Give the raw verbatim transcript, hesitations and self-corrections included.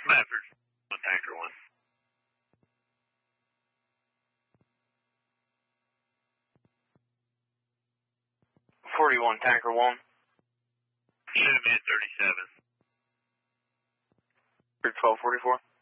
Maverick, one tanker one. forty-one tanker one. Enemy at thirty-seven. twelve forty-four.